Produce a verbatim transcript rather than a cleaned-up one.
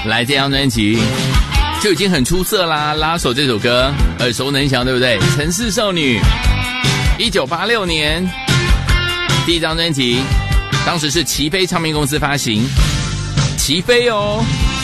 来这张专辑就已经很出色啦，拉手这首歌耳熟能详，对不对？城市少女，一九八六年第一张专辑，当时是齐飞唱片公司发行，齐飞哦。